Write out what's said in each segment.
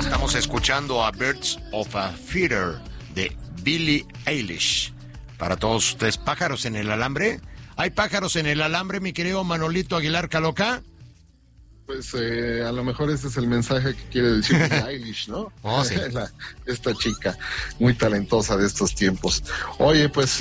Estamos escuchando a Birds of a Feather de Billie Eilish. Para todos ustedes, ¿pájaros en el alambre? ¿Hay pájaros en el alambre, mi querido Manolito Aguilar Caloca? Pues a lo mejor ese es el mensaje que quiere decir Eilish, ¿no? Oh, sí. Esta chica muy talentosa de estos tiempos. Oye, pues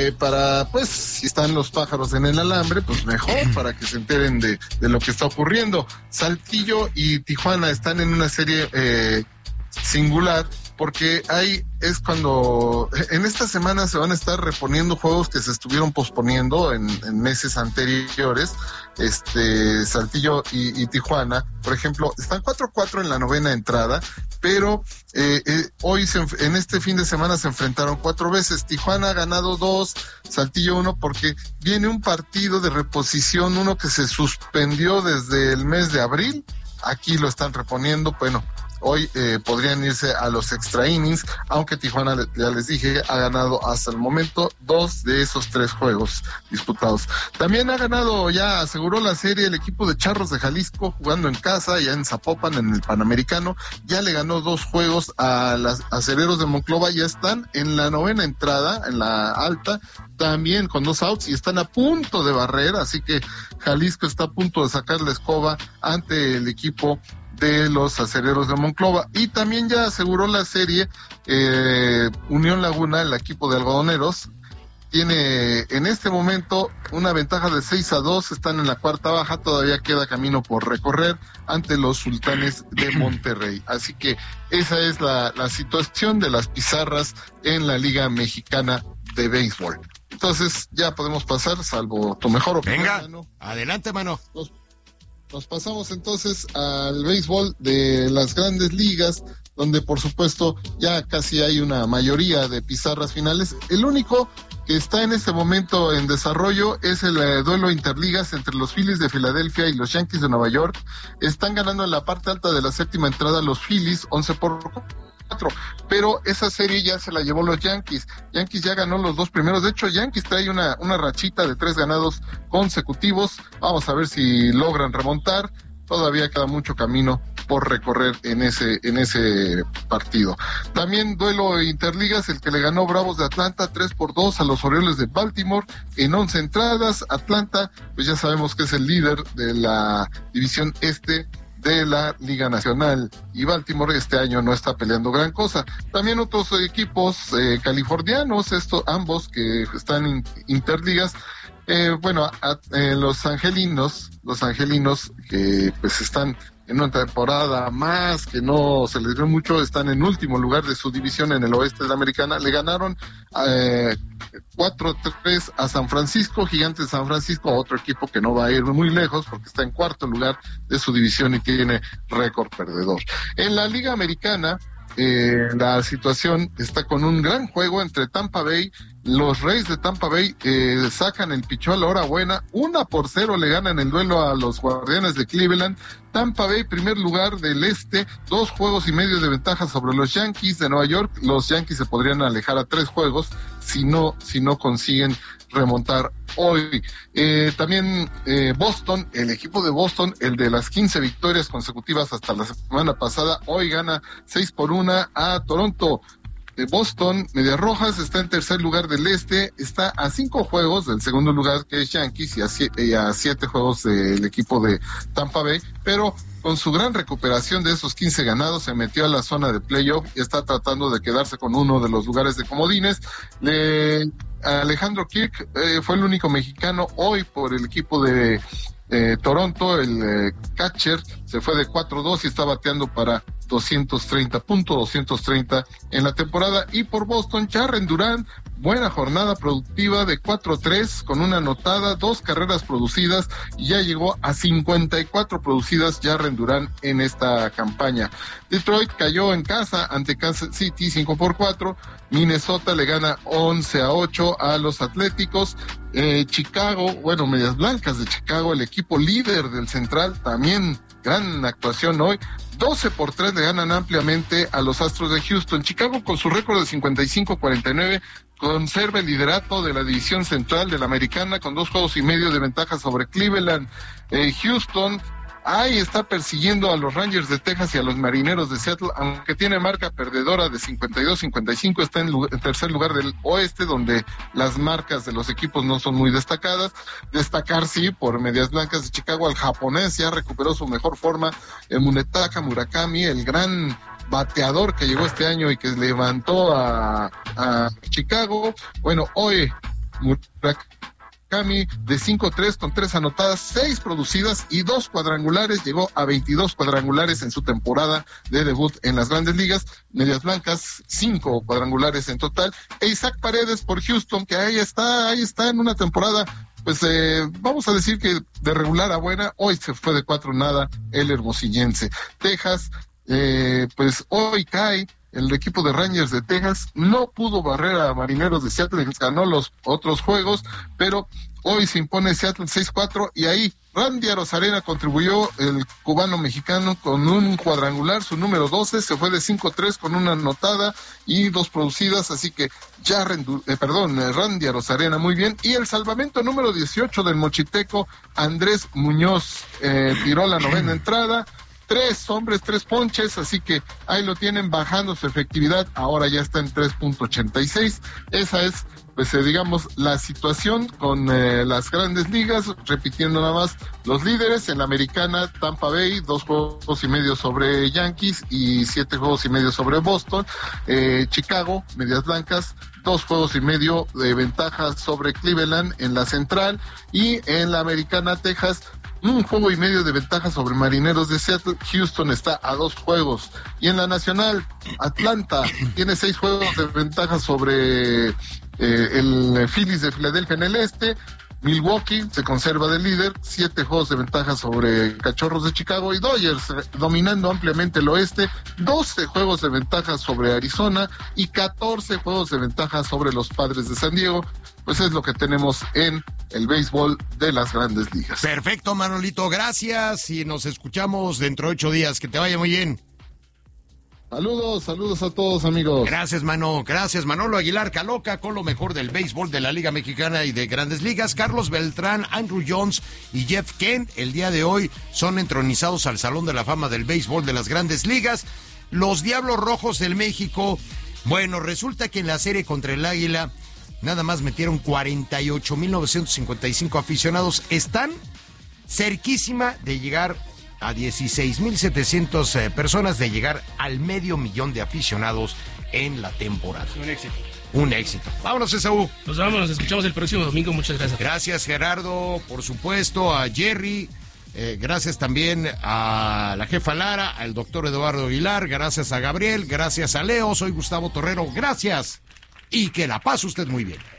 si están los pájaros en el alambre, pues mejor para que se enteren de lo que está ocurriendo. Saltillo y Tijuana están en una serie singular, porque es cuando en esta semana se van a estar reponiendo juegos que se estuvieron posponiendo en meses anteriores. Saltillo y Tijuana, por ejemplo, están 4-4 en la novena entrada, pero hoy en este fin de semana se enfrentaron 4 veces. Tijuana ha ganado 2, Saltillo 1, porque viene un partido de reposición, uno que se suspendió desde el mes de abril. Aquí lo están reponiendo. Bueno, hoy podrían irse a los extra innings, aunque Tijuana, ya les dije, ha ganado hasta el momento 2 de esos 3 juegos disputados. También ha ganado, ya aseguró la serie el equipo de Charros de Jalisco, jugando en casa, ya en Zapopan, en el Panamericano. Ya le ganó 2 juegos a las Acereros de Monclova, ya están en la novena entrada, en la alta, también con 2 outs, y están a punto de barrer, así que Jalisco está a punto de sacar la escoba ante el equipo de los Acereros de Monclova. Y también ya aseguró la serie Unión Laguna, el equipo de algodoneros. Tiene en este momento una ventaja de 6-2, están en la cuarta baja, todavía queda camino por recorrer ante los Sultanes de Monterrey. Así que esa es la situación de las pizarras en la Liga Mexicana de Béisbol. Entonces ya podemos pasar, salvo tu mejor opinión. Venga, mano. Adelante, mano. Nos pasamos entonces al béisbol de las grandes ligas, donde por supuesto ya casi hay una mayoría de pizarras finales. El único que está en este momento en desarrollo es el duelo interligas entre los Phillies de Filadelfia y los Yankees de Nueva York. Están ganando en la parte alta de la séptima entrada los Phillies, 11-4, pero esa serie ya se la llevó los Yankees. Yankees ya ganó los 2 primeros. De hecho, Yankees trae una rachita de 3 ganados consecutivos. Vamos a ver si logran remontar. Todavía queda mucho camino por recorrer en ese partido. También duelo interligas, el que le ganó Bravos de Atlanta 3-2 a los Orioles de Baltimore en 11 entradas. Atlanta, pues ya sabemos que es el líder de la división este de la Liga Nacional, y Baltimore este año no está peleando gran cosa. También otros equipos californianos, ambos que están en interligas, los angelinos que pues están en una temporada más que no se les dio mucho, están en último lugar de su división en el oeste de la Americana. Le ganaron 4-3 a San Francisco, Gigantes de San Francisco, otro equipo que no va a ir muy lejos porque está en cuarto lugar de su división y tiene récord perdedor. En la Liga Americana, la situación está con un gran juego entre Tampa Bay. Los Rays de Tampa Bay sacan el pichó a la hora buena, 1-0 le ganan el duelo a los Guardianes de Cleveland. Tampa Bay, primer lugar del este, 2 juegos y medio de ventaja sobre los Yankees de Nueva York. Los Yankees se podrían alejar a 3 juegos si no consiguen remontar hoy. También Boston, el equipo de Boston, el de las 15 victorias consecutivas hasta la semana pasada, hoy gana 6-1 a Toronto. Boston, Medias Rojas, está en tercer lugar del este, está a 5 juegos del segundo lugar, que es Yankees, y a 7 juegos del equipo de Tampa Bay, pero con su gran recuperación de esos 15 ganados se metió a la zona de playoff y está tratando de quedarse con uno de los lugares de comodines. Alejandro Kirk fue el único mexicano hoy por el equipo de Toronto, el catcher, se fue de 4-2 y está bateando para 230 en la temporada. Y por Boston, Jarren Duran, buena jornada productiva de 4-3 con una anotada, 2 carreras producidas, y ya llegó a 54 producidas Jarren Duran en esta campaña. Detroit cayó en casa ante Kansas City 5-4. Minnesota le gana 11-8 a los Atléticos. Chicago, Medias Blancas de Chicago, el equipo líder del Central, también gran actuación hoy. 12-3 le ganan ampliamente a los Astros de Houston. Chicago, con su récord de 55-49, conserva el liderato de la división central de la Americana con 2 juegos y medio de ventaja sobre Cleveland. Houston ahí está persiguiendo a los Rangers de Texas y a los Marineros de Seattle, aunque tiene marca perdedora de 52-55, está en tercer lugar del oeste, donde las marcas de los equipos no son muy destacadas. Destacar, sí, por Medias Blancas de Chicago, al japonés ya recuperó su mejor forma, el Munetaka Murakami, el gran bateador que llegó este año y que levantó a Chicago. Bueno, hoy Murakami de 5-3 con 3 anotadas, 6 producidas y 2 cuadrangulares, llegó a 22 cuadrangulares en su temporada de debut en las Grandes Ligas. Medias Blancas, 5 cuadrangulares en total. E Isaac Paredes por Houston, que ahí está en una temporada, pues vamos a decir que de regular a buena. Hoy se fue de 4-0 el hermosillense. Texas, pues hoy cae el equipo de Rangers de Texas, no pudo barrer a Marineros de Seattle, ganó los otros juegos, pero hoy se impone Seattle 6-4, y ahí Randy Arozarena contribuyó, el cubano-mexicano, con un cuadrangular, su número 12, se fue de 5-3 con una anotada y 2 producidas, así que ya Randy Arozarena muy bien. Y el salvamento número 18 del mochiteco, Andrés Muñoz, tiró la 9ª entrada, 3 hombres, 3 ponches, así que ahí lo tienen, bajando su efectividad, ahora ya está en 3.86. Esa es, pues digamos, la situación con las Grandes Ligas. Repitiendo nada más los líderes: en la americana, Tampa Bay, 2 juegos y medio sobre Yankees y 7 juegos y medio sobre Boston. Chicago, Medias Blancas, 2 juegos y medio de ventaja sobre Cleveland en la central, y en la americana, Texas, 1 juego y medio de ventaja sobre Marineros de Seattle. Houston está a 2 juegos. Y en la nacional, Atlanta tiene 6 juegos de ventaja sobre el Phillies de Filadelfia en el este. Milwaukee se conserva de líder, 7 juegos de ventaja sobre Cachorros de Chicago, y Dodgers dominando ampliamente el oeste, 12 juegos de ventaja sobre Arizona y 14 juegos de ventaja sobre los Padres de San Diego. Pues es lo que tenemos en el béisbol de las Grandes Ligas. Perfecto, Manolito, gracias, y nos escuchamos dentro de 8 días. Que te vaya muy bien. Saludos a todos, amigos. Gracias, Manolo Aguilar Caloca, con lo mejor del béisbol de la Liga Mexicana y de Grandes Ligas. Carlos Beltrán, Andrew Jones y Jeff Kent, el día de hoy son entronizados al Salón de la Fama del béisbol de las Grandes Ligas. Los Diablos Rojos del México, bueno, resulta que en la serie contra el Águila nada más metieron 48,955 aficionados. Están cerquísima de llegar a 16,700 personas, de llegar al 500,000 de aficionados en la temporada. Un éxito. Vámonos, Esaú. Nos vamos, nos escuchamos el próximo domingo. Muchas gracias. Gracias, Gerardo, por supuesto, a Jerry. Gracias también a la jefa Lara, al doctor Eduardo Aguilar. Gracias a Gabriel. Gracias a Leo. Soy Gustavo Torrero. Gracias. Y que la pase usted muy bien.